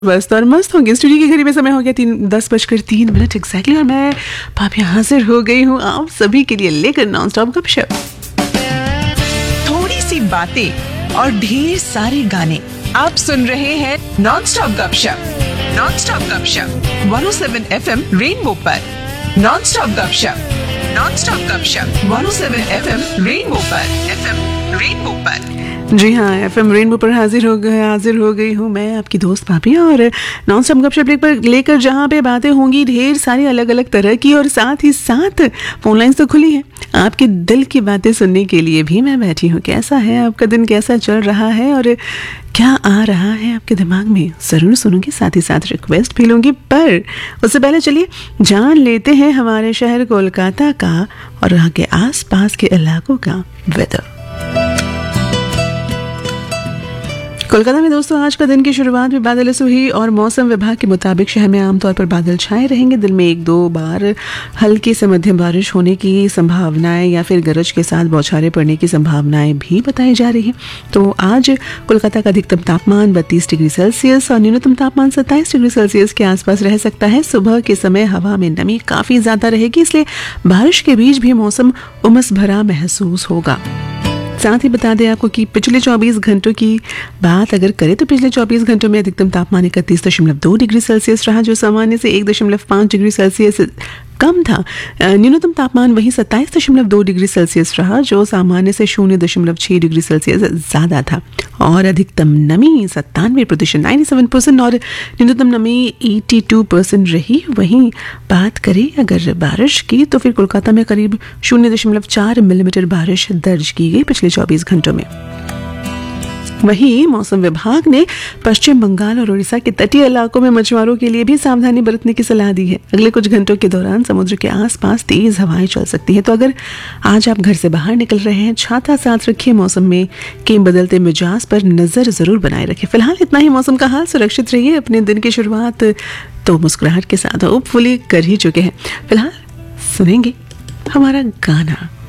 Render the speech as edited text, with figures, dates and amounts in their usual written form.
मस्त और मस्त होंगे। स्टूडियो की घड़ी में समय हो गया 10:03 एग्जैक्टली और मैं भाभी हाजिर हो गई हूँ आप सभी के लिए लेकर नॉन स्टॉप गपशप। थोड़ी सी बातें और ढेर सारे गाने आप सुन रहे हैं नॉन स्टॉप गपशप। नॉन स्टॉप गपशप 107 FM रेनबो पर। नॉन स्टॉप गपशप 107 FM रेनबो पर। जी हाँ, FM रेनबो पर हाजिर हो गई हूँ मैं आपकी दोस्त भाभी और नॉन स्टॉप गपशप लेकर जहाँ पे बातें होंगी ढेर सारी अलग अलग तरह की और साथ ही साथ फोन लाइन्स तो खुली हैं। आपके दिल की बातें सुनने के लिए भी मैं बैठी हूँ। कैसा है आपका दिन, कैसा चल रहा है और क्या आ रहा है आपके दिमाग में, ज़रूर सुनूंगी, साथ ही साथ रिक्वेस्ट भी लूँगी। पर उससे पहले चलिए जान लेते हैं हमारे शहर कोलकाता का और वहाँ के आसपास के इलाकों का वेदर। कोलकाता में दोस्तों आज का दिन की शुरुआत में बादल से हुई और मौसम विभाग के मुताबिक शहर में आमतौर पर बादल छाए रहेंगे। दिन में 1-2 बार हल्की से मध्यम बारिश होने की संभावनाएं या फिर गरज के साथ बौछारें पड़ने की संभावनाएं भी बताई जा रही हैं। तो आज कोलकाता का अधिकतम तापमान 32 डिग्री सेल्सियस और न्यूनतम तापमान 27 डिग्री सेल्सियस के आसपास रह सकता है। सुबह के समय हवा में नमी काफ़ी ज़्यादा रहेगी, इसलिए बारिश के बीच भी मौसम उमस भरा महसूस होगा। साथ ही बता दें आपको कि पिछले 24 घंटों की बात अगर करें तो पिछले 24 घंटों में अधिकतम तापमान 31.2 डिग्री सेल्सियस रहा, जो सामान्य से 1.5 डिग्री सेल्सियस कम था। न्यूनतम तापमान वहीं 27.2 डिग्री सेल्सियस रहा, जो सामान्य से 0.6 डिग्री सेल्सियस ज़्यादा था। और अधिकतम नमी 97% 97% और न्यूनतम नमी 82% रही। वहीं बात करें अगर बारिश की तो फिर कोलकाता में करीब 0.4 मिलीमीटर बारिश दर्ज की गई पिछले 24 घंटों में। वहीं मौसम विभाग ने पश्चिम बंगाल और उड़ीसा के तटीय इलाकों में मछुआरों के लिए भी सावधानी बरतने की सलाह दी है। अगले कुछ घंटों के दौरान समुद्र के आसपास तेज हवाएं चल सकती हैं। तो अगर आज आप घर से बाहर निकल रहे हैं, छाता साथ रखिए, मौसम में के बदलते मिजाज पर नजर जरूर बनाए रखें। फिलहाल इतना ही मौसम का हाल। सुरक्षित रहिए। अपने दिन की शुरुआत तो मुस्कुराहट के साथ होपफुली कर ही चुके हैं। फिलहाल सुनेंगे हमारा गाना।